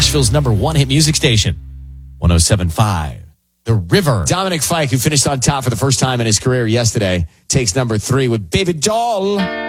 Nashville's #1 hit music station, 107.5. The River. Dominic Fike, who finished on top for the first time in his career yesterday, takes number 3 with Baby Doll.